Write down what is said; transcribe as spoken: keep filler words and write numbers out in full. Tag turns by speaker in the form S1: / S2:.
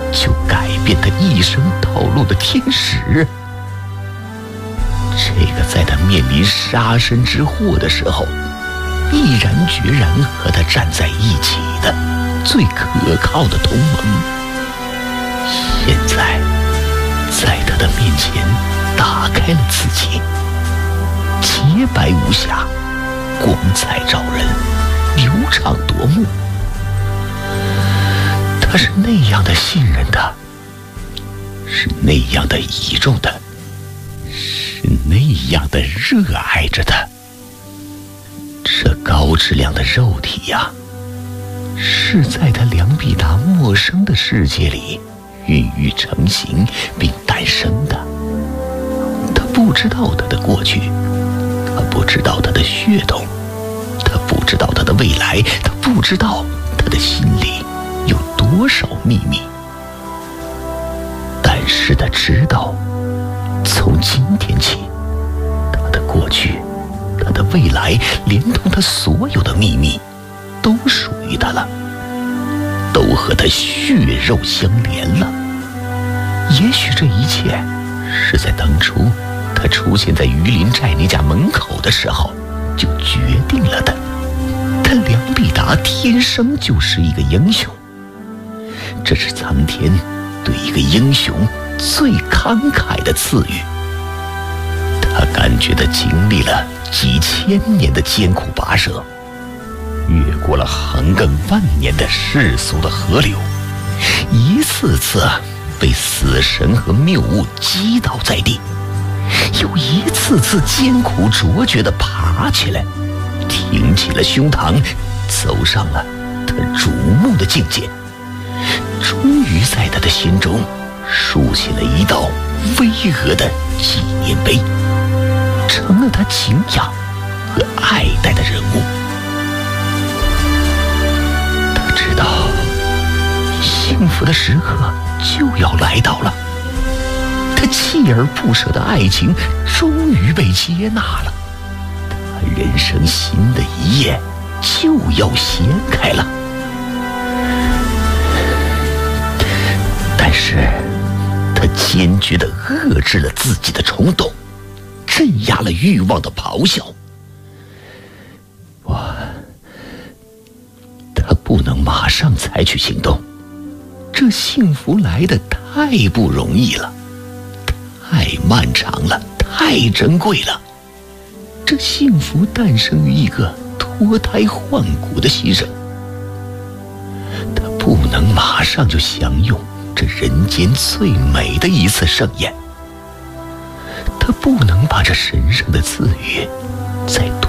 S1: 就改变他一生道路的天使。这个在他面临杀身之祸的时候，毅然决然和他站在一起的最可靠的同盟，现在在他的面前打开了自己，洁白无瑕，光彩照人，流畅夺目。他是那样的信任他，是那样的倚重他，是那样的热爱着他。这高质量的肉体呀，是在他梁必达陌生的世界里孕育成型并诞生的。他不知道他的过去，他不知道他的血统，他不知道他的未来，他不知道他的心里有多少秘密。但是他知道，从今天起，他的过去，他的未来，连同他所有的秘密，都属于他了，都和他血肉相连了。也许这一切是在当初他出现在榆林寨那家门口的时候就决定了的。他梁必达天生就是一个英雄，这是苍天对一个英雄最慷慨的赐予。他感觉他经历了几千年的艰苦跋涉，越过了横亘万年的世俗的河流，一次次被死神和谬误击倒在地，又一次次艰苦卓绝地爬起来，挺起了胸膛，走上了他瞩目的境界，终于在他的心中竖起了一道巍峨的纪念碑，成了他敬仰和爱戴的人物。他知道幸福的时刻就要来到了，他锲而不舍的爱情终于被接纳了，他人生新的一页就要掀开了。但是他坚决地遏制了自己的冲动，镇压了欲望的咆哮。我，他不能马上采取行动，这幸福来得太不容易了，太漫长了，太珍贵了。这幸福诞生于一个脱胎换骨的牺牲，他不能马上就享用这人间最美的一次盛宴，他不能把这神圣的赐予再